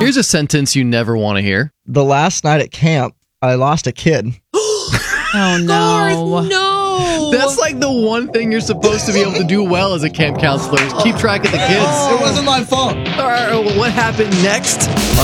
Here's a sentence you never want to hear. The last night at camp, I lost a kid. Oh, no. Garth, no. That's like the one thing you're supposed to be able to do well as a camp counselor is keep track of the kids. It wasn't my fault. All right, what happened next?